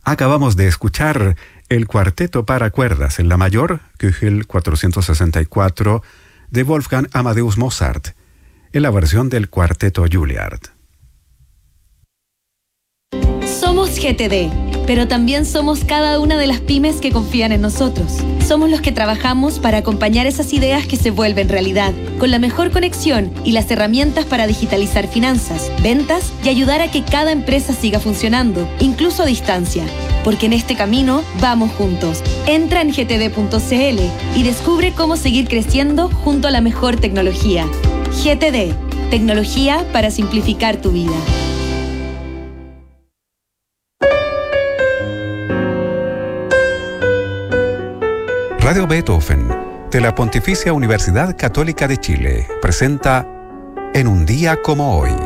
Acabamos de escuchar el cuarteto para cuerdas en la mayor, Köchel 464, de Wolfgang Amadeus Mozart, en la versión del cuarteto Juilliard. Somos GTD, pero también somos cada una de las pymes que confían en nosotros. Somos los que trabajamos para acompañar esas ideas que se vuelven realidad, con la mejor conexión y las herramientas para digitalizar finanzas, ventas y ayudar a que cada empresa siga funcionando, incluso a distancia. Porque en este camino vamos juntos. Entra en gtd.cl y descubre cómo seguir creciendo junto a la mejor tecnología. GTD, tecnología para simplificar tu vida. Radio Beethoven, de la Pontificia Universidad Católica de Chile, presenta En un día como hoy.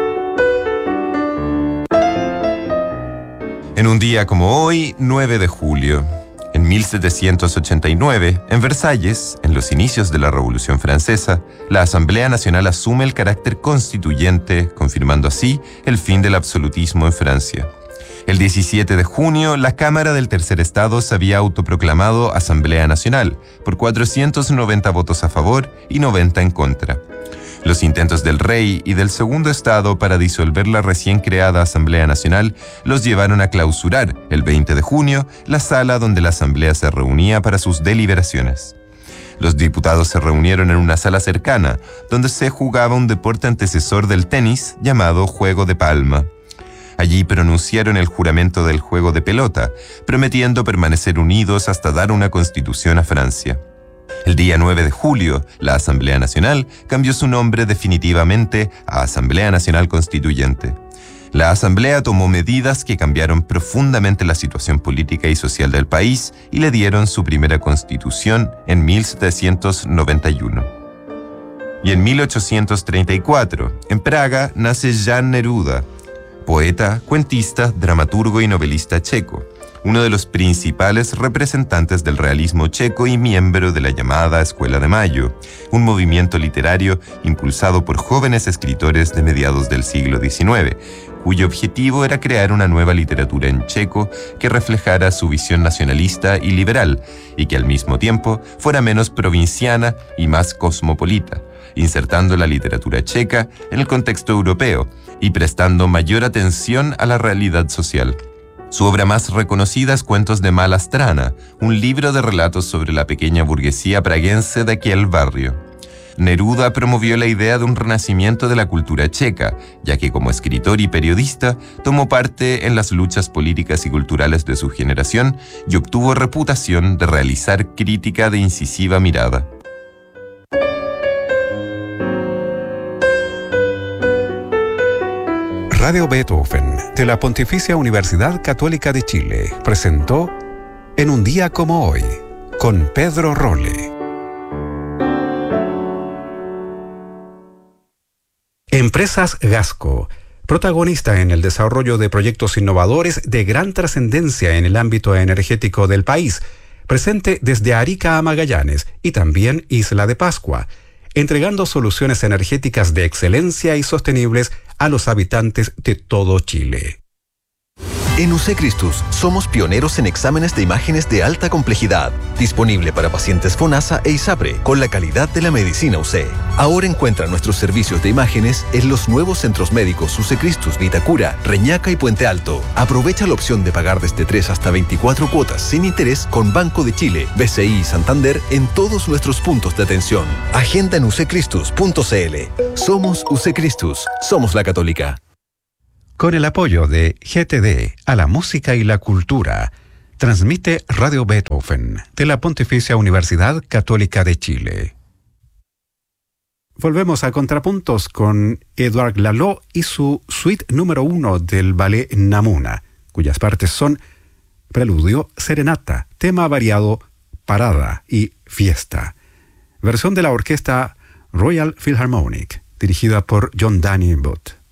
En un día como hoy, 9 de julio. En 1789, en Versalles, en los inicios de la Revolución Francesa, la Asamblea Nacional asume el carácter constituyente, confirmando así el fin del absolutismo en Francia. El 17 de junio, la Cámara del Tercer Estado se había autoproclamado Asamblea Nacional, por 490 votos a favor y 90 en contra. Los intentos del rey y del Segundo Estado para disolver la recién creada Asamblea Nacional los llevaron a clausurar, el 20 de junio, la sala donde la Asamblea se reunía para sus deliberaciones. Los diputados se reunieron en una sala cercana, donde se jugaba un deporte antecesor del tenis llamado juego de palma. Allí pronunciaron el juramento del juego de pelota, prometiendo permanecer unidos hasta dar una constitución a Francia. El día 9 de julio, la Asamblea Nacional cambió su nombre definitivamente a Asamblea Nacional Constituyente. La Asamblea tomó medidas que cambiaron profundamente la situación política y social del país y le dieron su primera constitución en 1791. Y en 1834, en Praga, nace Jan Neruda, poeta, cuentista, dramaturgo y novelista checo, uno de los principales representantes del realismo checo y miembro de la llamada Escuela de Mayo, un movimiento literario impulsado por jóvenes escritores de mediados del siglo XIX, cuyo objetivo era crear una nueva literatura en checo que reflejara su visión nacionalista y liberal, y que al mismo tiempo fuera menos provinciana y más cosmopolita, insertando la literatura checa en el contexto europeo y prestando mayor atención a la realidad social. Su obra más reconocida es Cuentos de Malastrana, un libro de relatos sobre la pequeña burguesía praguense de aquel barrio. Neruda promovió la idea de un renacimiento de la cultura checa, ya que como escritor y periodista tomó parte en las luchas políticas y culturales de su generación y obtuvo reputación de realizar crítica de incisiva mirada. Radio Beethoven, de la Pontificia Universidad Católica de Chile, presentó En un día como hoy, con Pedro Rolle. Empresas Gasco, protagonista en el desarrollo de proyectos innovadores de gran trascendencia en el ámbito energético del país, presente desde Arica a Magallanes y también Isla de Pascua, entregando soluciones energéticas de excelencia y sostenibles a los habitantes de todo Chile. En UC Christus somos pioneros en exámenes de imágenes de alta complejidad, disponible para pacientes FONASA e ISAPRE, con la calidad de la medicina UC. Ahora encuentra nuestros servicios de imágenes en los nuevos centros médicos UC Christus, Vitacura, Reñaca y Puente Alto. Aprovecha la opción de pagar desde 3 hasta 24 cuotas sin interés con Banco de Chile, BCI y Santander en todos nuestros puntos de atención. Agenda en uccristus.cl. Somos UC Christus, somos la Católica. Con el apoyo de GTD a la música y la cultura, transmite Radio Beethoven de la Pontificia Universidad Católica de Chile. Volvemos a Contrapuntos con Édouard Laloux y su suite número 1 del ballet Namuna, cuyas partes son preludio, serenata, tema variado, parada y fiesta. Versión de la orquesta Royal Philharmonic, dirigida por John Danny Booth.